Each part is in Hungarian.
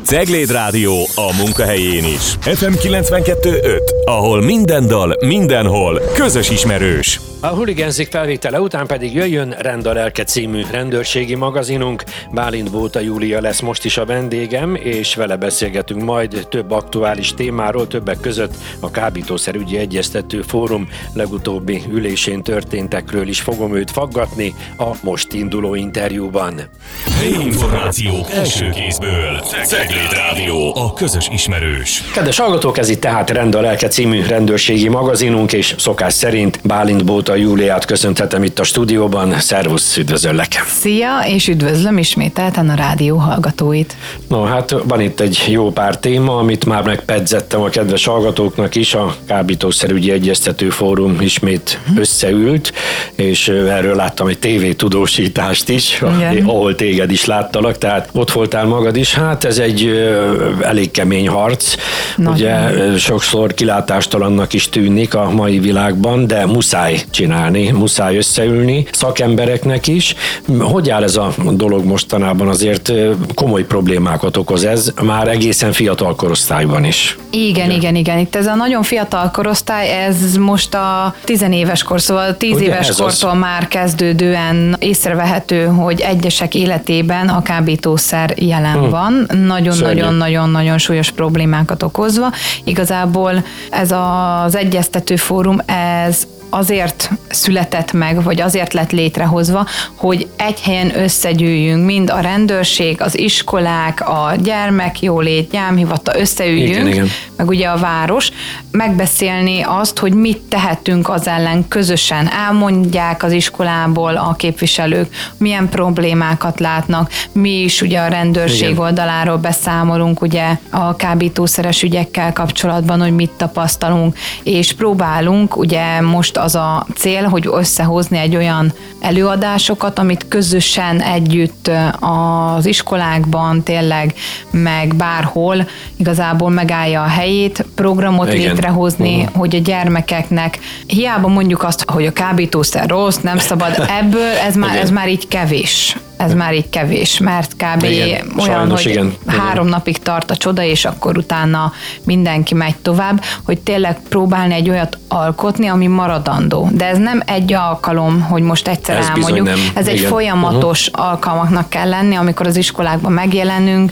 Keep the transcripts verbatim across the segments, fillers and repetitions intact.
Cegléd Rádió a munkahelyén is. ef em kilencvenkettő öt, ahol minden dal, mindenhol közös ismerős. A Huligánzik felvétele után pedig jöjjön Rend a lelke című rendőrségi magazinunk. Bálint Bóta Júlia lesz most is a vendégem, és vele beszélgetünk majd több aktuális témáról, többek között a kábítószerügyi egyeztető fórum legutóbbi ülésén történtekről is fogom őt faggatni a most induló interjúban. Helyi információk első kézből. Cegléd Rádió, a közös ismerős. Kedves hallgatók, ez itt tehát Rend a lelke című rendőrségi magazinunk, és szokás szerint Bálint Bóta Júliát köszönthetem itt a stúdióban. Szervusz, üdvözöllek! Szia, és üdvözlöm ismételten a rádió hallgatóit. No, hát van itt egy jó pár téma, amit már megpedzettem a kedves hallgatóknak is. A kábítószerügyi egyeztető fórum ismét hm. összeült, és erről láttam egy tévétudósítást is, igen, ahol téged is láttalak, tehát ott voltál magad is. Hát ez egy ö, elég kemény harc. Nagyon. Ugye sokszor kilátástalannak is tűnik a mai világban, de muszáj csinálni, muszáj összeülni szakembereknek is. Hogy áll ez a dolog mostanában? Azért komoly problémákat okoz ez, már egészen fiatal korosztályban is. Igen, ugye? igen, igen. Itt ez a nagyon fiatal korosztály, ez most a tizenéves kor, szóval tíz ugye, éves kortól az... már kezdődően észrevehető, hogy egyesek életében a kábítószer jelen hmm. van. Nagyon-nagyon-nagyon-nagyon súlyos problémákat okozva. Igazából ez az egyeztető fórum, ez azért született meg, vagy azért lett létrehozva, hogy egy helyen összegyűjjünk, mind a rendőrség, az iskolák, a gyermekjólét, gyámhivatal, összeüljünk, igen, igen. meg ugye a város, megbeszélni azt, hogy mit tehetünk az ellen közösen. Elmondják az iskolából a képviselők, milyen problémákat látnak. Mi is ugye a rendőrség igen. oldaláról beszámolunk ugye a kábítószeres ügyekkel kapcsolatban, hogy mit tapasztalunk, és próbálunk ugye most az a cél, hogy összehozni egy olyan előadásokat, amit közösen együtt az iskolákban tényleg, meg bárhol igazából megállja a helyét, programot igen. létrehozni, uh-huh. hogy a gyermekeknek hiába mondjuk azt, hogy a kábítószer rossz, nem szabad, ebből ez már, ez már így kevés. Ez már így kevés, mert kb. Igen, olyan, sajnos, hogy igen. három igen. napig tart a csoda, és akkor utána mindenki megy tovább, hogy tényleg próbálni egy olyat alkotni, ami maradandó. De ez nem egy alkalom, hogy most egyszer ez elmondjuk. Ez igen. egy folyamatos uh-huh. alkalmaknak kell lenni, amikor az iskolákban megjelenünk,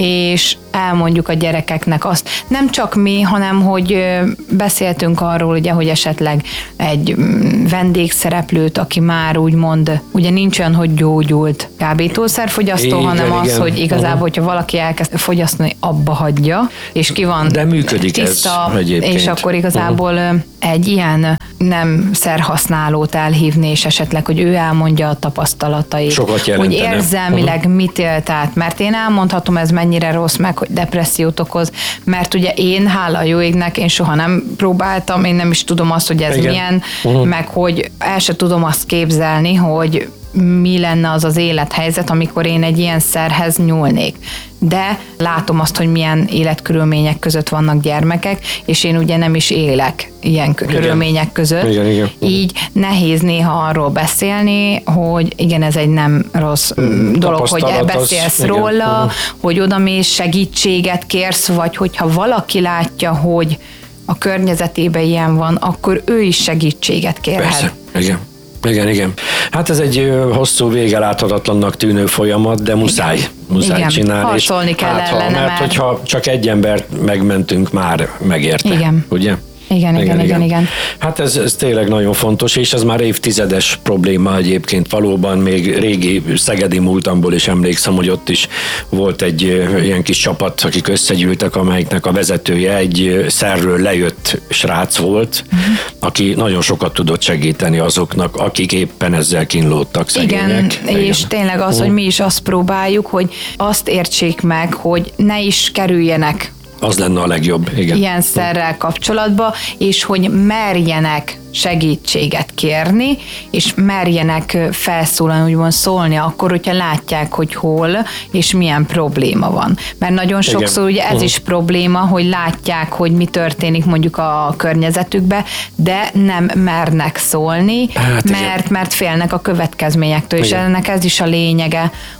és elmondjuk a gyerekeknek azt. Nem csak mi, hanem hogy beszéltünk arról, ugye, hogy esetleg egy vendégszereplőt, aki már úgymond, ugye nincs olyan, hogy gyógyult kábítószerfogyasztó, igen, hanem igen. az, hogy igazából, uh-huh. hogyha valaki elkezd fogyasztani, abba hagyja, és ki van de működik tiszta, ez egyébként. És akkor igazából uh-huh. egy ilyen nem szerhasználót elhívni, és esetleg, hogy ő elmondja a tapasztalatait, hogy érzelmileg uh-huh. mit élt át, mert én elmondhatom, ez mennyire rossz, meg hogy depressziót okoz, mert ugye én, hála jó égnek, én soha nem próbáltam, én nem is tudom azt, hogy ez igen. milyen, uh-huh. meg hogy el se tudom azt képzelni, hogy mi lenne az az élethelyzet, amikor én egy ilyen szerhez nyúlnék. De látom azt, hogy milyen életkörülmények között vannak gyermekek, és én ugye nem is élek ilyen körülmények között. Igen, igen. Így nehéz néha arról beszélni, hogy igen, ez egy nem rossz dolog, hogy beszélsz az, róla, igen. hogy odamész, segítséget kérsz, vagy hogyha valaki látja, hogy a környezetében ilyen van, akkor ő is segítséget kérhet. Persze, igen. Igen, igen. Hát ez egy hosszú, vége láthatatlannak tűnő folyamat, de muszáj, igen. muszáj igen. csinálni. Harcolni kell hát, ellene, mert mert hogyha csak egy embert megmentünk, már megérte. Igen. Ugye? Igen, igen, igen, igen, igen. Hát ez, ez tényleg nagyon fontos, és ez már évtizedes probléma egyébként valóban, még régi szegedi múltamból is emlékszem, hogy ott is volt egy ilyen kis csapat, akik összegyűltek, amelyiknek a vezetője egy szerről lejött srác volt, uh-huh. aki nagyon sokat tudott segíteni azoknak, akik éppen ezzel kínlódtak, szegények. Igen, és tényleg az, uh-huh. hogy mi is azt próbáljuk, hogy azt értsék meg, hogy ne is kerüljenek az lenne a legjobb, igen. ilyen szerrel kapcsolatba, és hogy merjenek segítséget kérni, és merjenek felszólalni, úgymond szólni akkor, hogyha látják, hogy hol és milyen probléma van. Mert nagyon sokszor ugye ez uh-huh. is probléma, hogy látják, hogy mi történik mondjuk a környezetükbe, de nem mernek szólni, hát mert, mert félnek a következményektől, igen. és ennek ez is a lényege,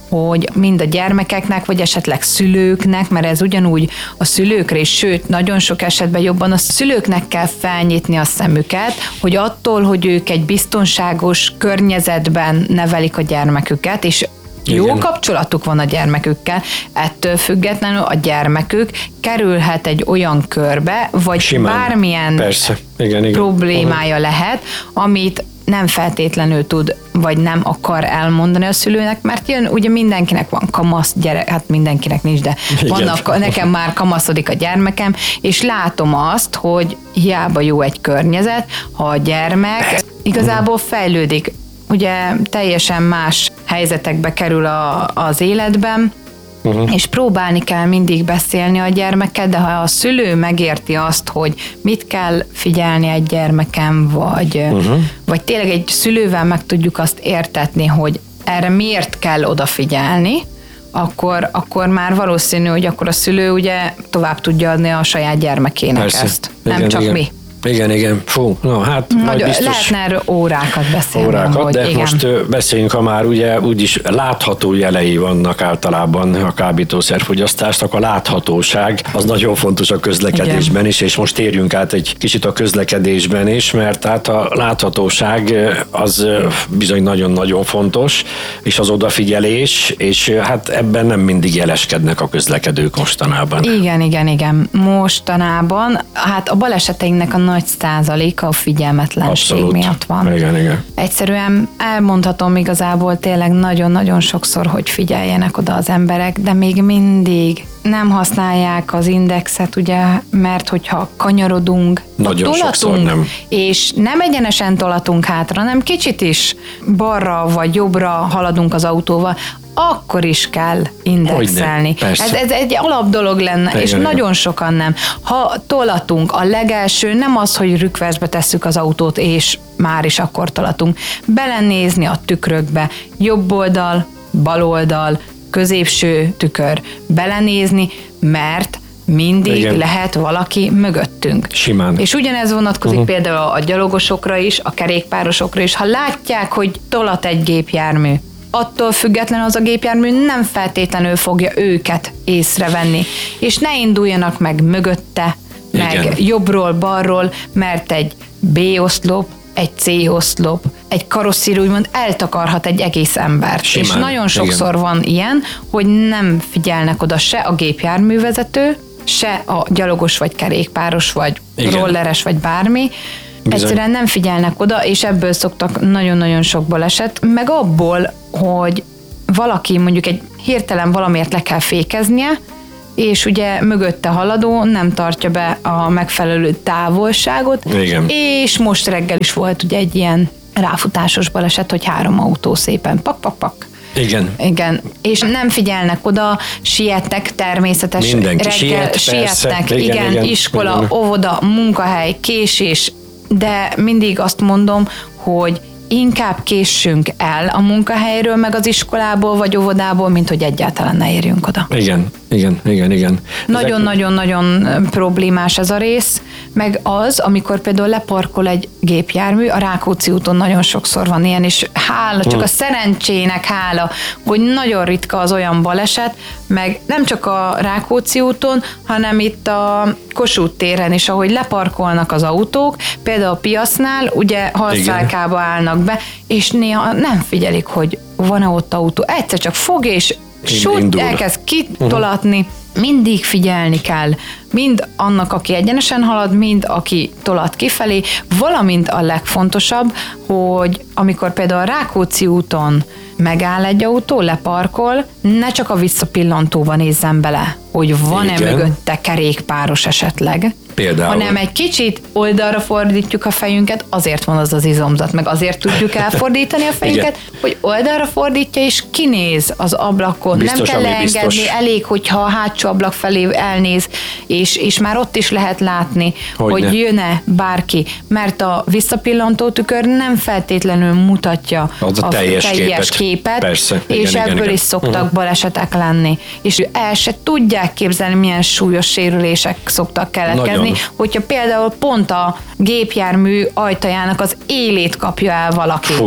hogy mind a gyermekeknek, vagy esetleg szülőknek, mert ez ugyanúgy a szülőkre is, sőt, nagyon sok esetben jobban a szülőknek kell felnyitni a szemüket, hogy attól, hogy ők egy biztonságos környezetben nevelik a gyermeküket, és jó Igen. kapcsolatuk van a gyermekükkel, ettől függetlenül a gyermekük kerülhet egy olyan körbe, vagy Simán. bármilyen Persze. Igen, igen. problémája uh-huh. lehet, amit nem feltétlenül tud, vagy nem akar elmondani a szülőnek, mert jön, ugye mindenkinek van kamasz gyerek, hát mindenkinek nincs, de vannak, nekem már kamaszodik a gyermekem, és látom azt, hogy hiába jó egy környezet, ha a gyermek igazából fejlődik, ugye teljesen más helyzetekbe kerül a, az életben, Uh-huh. és próbálni kell mindig beszélni a gyermekkel, de ha a szülő megérti azt, hogy mit kell figyelni egy gyermekem, vagy, uh-huh. vagy tényleg egy szülővel meg tudjuk azt értetni, hogy erre miért kell odafigyelni, akkor, akkor már valószínű, hogy akkor a szülő ugye tovább tudja adni a saját gyermekének Persze. ezt, nem igen, csak igen. mi. Igen, igen. Fú, no, hát Nagy, biztos... Lehetne erről órákat beszélni. Órákat, hogy de igen. most beszéljünk, ha már ugye úgyis látható jelei vannak általában a kábítószerfogyasztásnak. A láthatóság az nagyon fontos a közlekedésben igen. is, és most térjünk át egy kicsit a közlekedésben is, mert hát a láthatóság az bizony nagyon-nagyon fontos, és az odafigyelés, és hát ebben nem mindig jeleskednek a közlekedők mostanában. Igen, igen, igen. Mostanában, hát a baleseteinknek a nagy százaléka a figyelmetlenség Abszolút. miatt van. Igen, igen. Egyszerűen elmondhatom igazából tényleg nagyon-nagyon sokszor, hogy figyeljenek oda az emberek, de még mindig nem használják az indexet, ugye, mert hogyha kanyarodunk, nagyon tolatunk, nem. és nem egyenesen tolatunk hátra, hanem kicsit is balra vagy jobbra haladunk az autóval, akkor is kell indexelni. Ez, ez egy alap dolog lenne, igen, és igen. nagyon sokan nem. Ha tolatunk, a legelső nem az, hogy rükversbe tesszük az autót, és már is akkor tolatunk. Belenézni a tükrökbe, jobb oldal, bal oldal, középső tükör, belenézni, mert mindig igen. lehet valaki mögöttünk. Simán. És ugyanez vonatkozik uh-huh. például a gyalogosokra is, a kerékpárosokra is. Ha látják, hogy tolat egy gépjármű, attól függetlenül az a gépjármű nem feltétlenül fogja őket észrevenni. És ne induljanak meg mögötte, igen. meg jobbról, balról, mert egy B-oszlop, egy C-oszlop, egy karosszér úgymond eltakarhat egy egész embert. Simán. És nagyon sokszor igen. van ilyen, hogy nem figyelnek oda se a gépjárművezető, se a gyalogos, vagy kerékpáros, vagy igen. rolleres, vagy bármi, Bizony. Egyszerűen nem figyelnek oda, és ebből szoktak nagyon-nagyon sok baleset, meg abból, hogy valaki mondjuk egy hirtelen valamiért le kell fékeznie, és ugye mögötte haladó nem tartja be a megfelelő távolságot, Igen. és most reggel is volt ugye egy ilyen ráfutásos baleset, hogy három autó szépen pak-pak-pak. Igen. Igen. És nem figyelnek oda, sietnek természetesen. Mindenki reggel siet, sietnek, persze. Igen, igen, igen, iskola, igen. óvoda, munkahely, késés, de mindig azt mondom, hogy inkább késsünk el a munkahelyről, meg az iskolából, vagy óvodából, mint hogy egyáltalán ne érjünk oda. Igen, igen, igen, igen. Nagyon-nagyon-nagyon problémás ez a rész, meg az, amikor például leparkol egy gépjármű, a Rákóczi úton nagyon sokszor van ilyen, és hála, csak hmm. a szerencsének hála, hogy nagyon ritka az olyan baleset, meg nem csak a Rákóczi úton, hanem itt a Kossuth téren is, ahogy leparkolnak az autók, például a piacnál, ugye halszálkába állnak be, és néha nem figyelik, hogy van-e ott autó. Egyszer csak fog, és sút, elkezd kitolatni. Uh-huh. Mindig figyelni kell, mind annak, aki egyenesen halad, mind aki tolat kifelé, valamint a legfontosabb, hogy amikor például a Rákóczi úton megáll egy autó, leparkol, ne csak a visszapillantóban nézzen bele, hogy van-e Igen. mögötte kerékpáros esetleg, Például. hanem egy kicsit oldalra fordítjuk a fejünket, azért van az az izomzat, meg azért tudjuk elfordítani a fejünket, Igen. hogy oldalra fordítja és kinéz az ablakon. Biztos, nem kell leengedni, biztos. Elég, hogyha a hátsó ablak felé elnéz, és, és már ott is lehet látni, Hogyne. hogy jön-e bárki, mert a visszapillantó tükör nem feltétlenül mutatja az a teljes, a teljes képet, képet Persze. és igen, ebből igen, is szoktak igen. balesetek lenni. És el se tudják képzelni, milyen súlyos sérülések szoktak keletkezni, Nagyon. hogyha például pont a gépjármű ajtajának az élét kapja el valaki. Fú.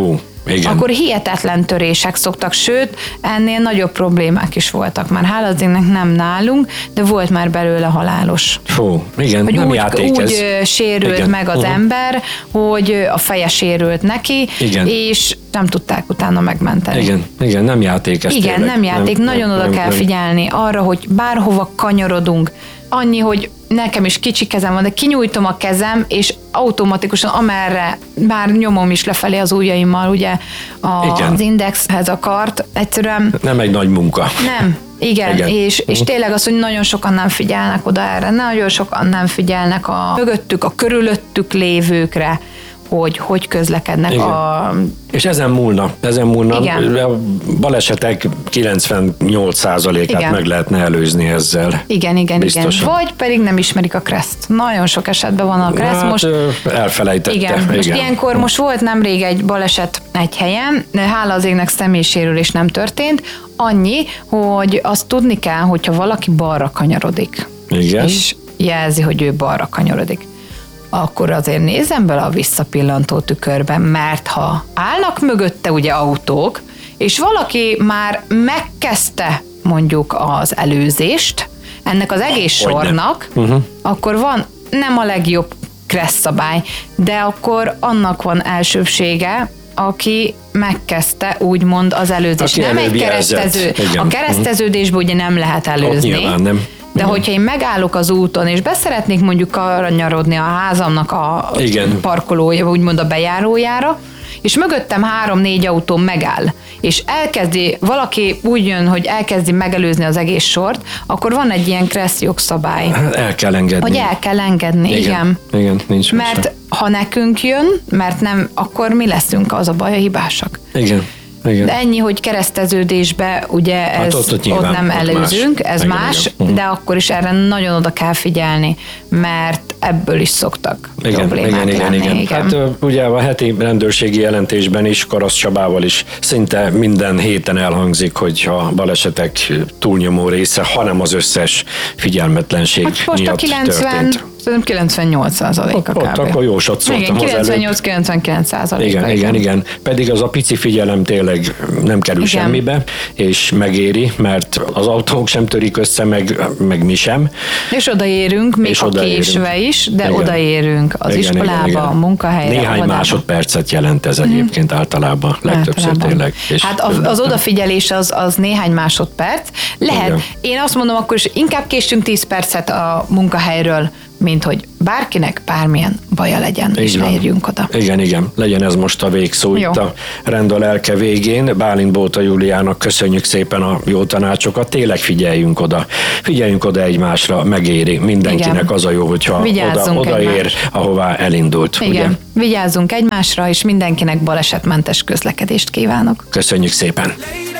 Igen. akkor hihetetlen törések szoktak, sőt, ennél nagyobb problémák is voltak már. Hála az égnek nem nálunk, de volt már belőle halálos. Fú, igen, hogy nem úgy, játék úgy ez. sérült Igen. meg az uh-huh. ember, hogy a feje sérült neki, igen. és nem tudták utána megmenteni. Igen, igen, nem játék ez. Igen, tényleg. nem játék, nem, nagyon nem, oda nem, kell nem. figyelni arra, hogy bárhova kanyarodunk, annyi, hogy nekem is kicsi kezem van, de kinyújtom a kezem, és automatikusan amerre, bár nyomom is lefelé az ujjaimmal, ugye a, az indexhez a kart, egyszerűen... Nem egy nagy munka. Nem. Igen, Igen. És, és tényleg az, hogy nagyon sokan nem figyelnek oda erre, nagyon sokan nem figyelnek a mögöttük, a körülöttük lévőkre, hogy hogy közlekednek. Igen. A... És ezen múlna, ezen múlna. Igen. A balesetek kilencvennyolc százalékát Igen. meg lehetne előzni ezzel. Igen, igen, Biztosan. igen. Vagy pedig nem ismerik a kreszt. Nagyon sok esetben van a kreszt. Hát, most elfelejtette. Igen, igen. most ilyenkor most volt nemrég egy baleset egy helyen, de hála az égnek személysérülés nem történt. Annyi, hogy azt tudni kell, hogyha valaki balra kanyarodik. Igen. És jelzi, hogy ő balra kanyarodik, akkor azért nézem bele a visszapillantó tükörben, mert ha állnak mögötte ugye autók, és valaki már megkezdte mondjuk az előzést ennek az egész sornak, uh-huh. akkor van nem a legjobb kressz szabály, de akkor annak van elsőbsége, aki megkezdte úgymond az előzést. Aki nem egy keresztező. A kereszteződésben ugye nem lehet előzni. Nem. De igen. hogyha én megállok az úton, és beszeretnék mondjuk kanyarodni a házamnak a igen. parkolója, úgymond a bejárójára, és mögöttem három-négy autó megáll, és elkezdi, valaki úgy jön, hogy elkezdi megelőzni az egész sort, akkor van egy ilyen kressz jogszabály. El kell engedni. Hogy el kell engedni, igen. Igen, igen nincs Mert mesre. ha nekünk jön, mert nem, akkor mi leszünk az a baj, a hibásak. Igen. Igen. De ennyi, hogy kereszteződésbe ugye ez, hát ott, ott, nyilván, ott nem ott előzünk, más. ez igen, más, igen. de akkor is erre nagyon oda kell figyelni, mert ebből is szoktak igen, problémák igen, lenni. igen, igen. Hát ugye a heti rendőrségi jelentésben is Karasz Csabával is szinte minden héten elhangzik, hogy a balesetek túlnyomó része, hanem az összes figyelmetlenség hát most miatt a kilencven, történt. kilencvennyolc százalék a Ott akkor jó sot szóltam az kilencvennyolc-kilencvenkilenc százalék. Igen, igen, igen. Pedig az a pici figyelem tényleg nem kerül igen. semmibe, és megéri, mert az autók sem törik össze, meg, meg mi sem. És odaérünk, még és a késve is, de igen. odaérünk az igen, iskolába, igen, igen. a munkahelyre. Néhány odába. Másodpercet jelent ez egyébként mm. általában, legtöbbször általában. Tényleg. És hát az, az odafigyelés az, az néhány másodperc. Lehet, igen. én azt mondom, akkor is inkább késünk tíz percet a munkahelyről, mint hogy bárkinek bármilyen baja legyen, igen. és leérjünk oda. Igen, igen, legyen ez most a végszó jó. Itt a Rend a lelke végén. Bálint Bóta Júliának köszönjük szépen a jó tanácsokat, tényleg figyeljünk oda. Figyeljünk oda egymásra, megéri. Mindenkinek igen. az a jó, hogyha oda, odaér, ahová elindult. Igen, ugye? Vigyázzunk egymásra, és mindenkinek balesetmentes közlekedést kívánok. Köszönjük szépen!